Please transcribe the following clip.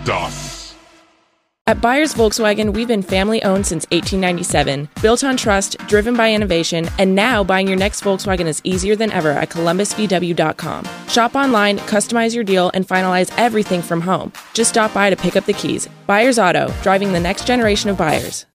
Das. At Byers Volkswagen, we've been family-owned since 1897, built on trust, driven by innovation, and now buying your next Volkswagen is easier than ever at columbusvw.com. Shop online, customize your deal, and finalize everything from home. Just stop by to pick up the keys. Byers Auto, driving the next generation of buyers.